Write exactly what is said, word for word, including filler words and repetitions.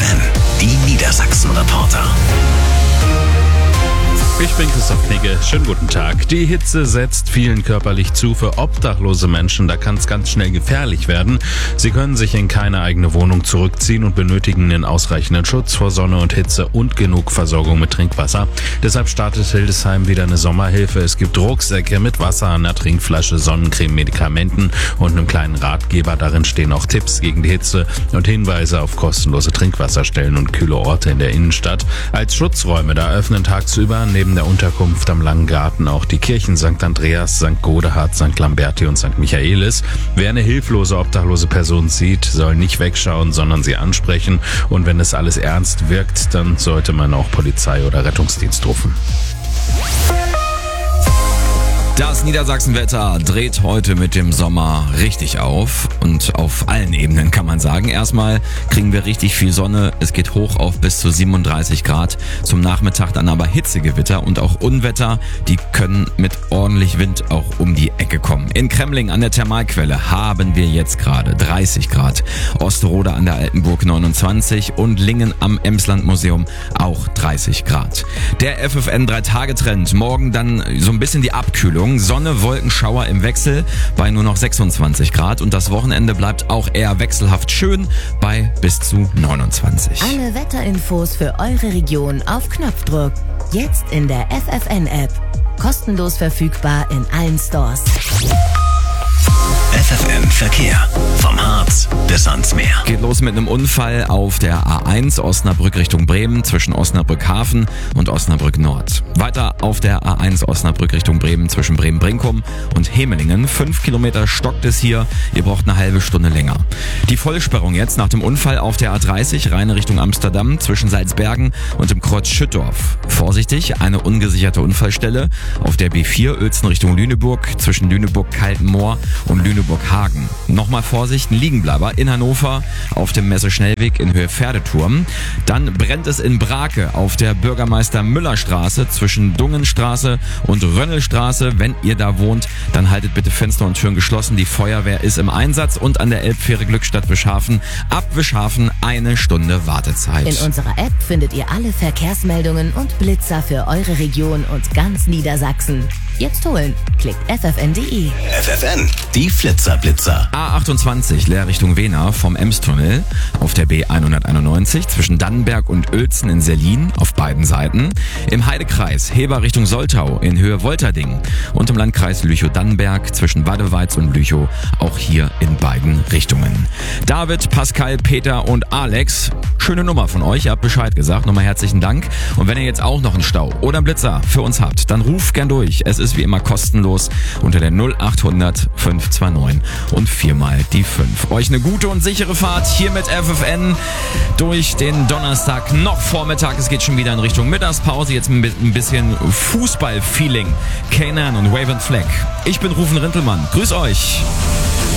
N, die Niedersachsen-Reporter. Ich bin Christoph Knigge, schönen guten Tag. Die Hitze setzt vielen körperlich zu. Für obdachlose Menschen, da kann es ganz schnell gefährlich werden. Sie können sich in keine eigene Wohnung zurückziehen und benötigen einen ausreichenden Schutz vor Sonne und Hitze und genug Versorgung mit Trinkwasser. Deshalb startet Hildesheim wieder eine Sommerhilfe. Es gibt Rucksäcke mit Wasser, einer Trinkflasche, Sonnencreme, Medikamenten und einem kleinen Ratgeber. Darin stehen auch Tipps gegen die Hitze und Hinweise auf kostenlose Trinkwasserstellen und kühle Orte in der Innenstadt. Als Schutzräume, da öffnen tagsüber neben der Unterkunft am Langen Garten auch die Kirchen Sankt Andreas, Sankt Godehard, Sankt Lamberti und Sankt Michaelis. Wer eine hilflose, obdachlose Person sieht, soll nicht wegschauen, sondern sie ansprechen. Und wenn es alles ernst wirkt, dann sollte man auch Polizei oder Rettungsdienst rufen. Das Niedersachsenwetter dreht heute mit dem Sommer richtig auf und auf allen Ebenen kann man sagen. Erstmal kriegen wir richtig viel Sonne, es geht hoch auf bis zu siebenunddreißig Grad. Zum Nachmittag dann aber Hitzegewitter und auch Unwetter, die können mit ordentlich Wind auch um die Ecke kommen. In Kremling an der Thermalquelle haben wir jetzt gerade dreißig Grad, Osterode an der Altenburg neunundzwanzig und Lingen am Emsland-Museum auch dreißig Grad. Der F F N drei Tage Trend, morgen dann so ein bisschen die Abkühlung. Sonne, Wolken, Schauer im Wechsel bei nur noch sechsundzwanzig Grad und das Wochenende bleibt auch eher wechselhaft schön bei bis zu neunundzwanzig. Alle Wetterinfos für eure Region auf Knopfdruck. Jetzt in der F F N-App. Kostenlos verfügbar in allen Stores. F F N Verkehr. Vom Harz bis ans Meer. Geht los mit einem Unfall auf der A eins Osnabrück Richtung Bremen zwischen Osnabrück Hafen und Osnabrück Nord. Weiter auf der A eins Osnabrück Richtung Bremen zwischen Bremen-Brinkum und Hemelingen. Fünf Kilometer stockt es hier. Ihr braucht eine halbe Stunde länger. Die Vollsperrung jetzt nach dem Unfall auf der A dreißig reine Richtung Amsterdam zwischen Salzbergen und dem Kreuz Schüttorf. Vorsichtig, eine ungesicherte Unfallstelle auf der B vier Uelzen Richtung Lüneburg zwischen Lüneburg-Kaltenmoor und Lüneburg-Hagen. Nochmal Vorsicht, ein Liegenbleiber in Hannover auf dem Messeschnellweg in Höhe Pferdeturm. Dann brennt es in Brake auf der Bürgermeister-Müller-Straße zwischen Dungenstraße und Rönnelstraße. Wenn ihr da wohnt, dann haltet bitte Fenster und Türen geschlossen. Die Feuerwehr ist im Einsatz und an der Elbfähre Glückstadt Wischhafen. Ab Wischhafen eine Stunde Wartezeit. In unserer App findet ihr alle Verkehrsmeldungen und Blitzer für eure Region und ganz Niedersachsen. Jetzt holen. Klickt f f n punkt d e. F F N, die Flitzerblitzer. A achtundzwanzig Leer Richtung Wehner vom Emstunnel auf der B hunderteinundneunzig zwischen Dannenberg und Uelzen in Sellin auf beiden Seiten. Im Heidekreis Heber Richtung Soltau in Höhe Wolterding und im Landkreis Lüchow-Dannenberg zwischen Wadeweiz und Lüchow auch hier in beiden Richtungen. David, Pascal, Peter und Alex, schöne Nummer von euch, ihr habt Bescheid gesagt, nochmal herzlichen Dank. Und wenn ihr jetzt auch noch einen Stau oder einen Blitzer für uns habt, dann ruft gern durch. Es ist wie immer kostenlos unter der null achthundert fünf zwei neun und viermal die fünf. Euch eine gute und sichere Fahrt hier mit F F N durch den Donnerstag noch Vormittag. Es geht schon wieder in Richtung Mittagspause. Jetzt mit ein bisschen Fußball-Feeling. Kanan und Raven Fleck. Ich bin Rufen Rintelmann. Grüß euch.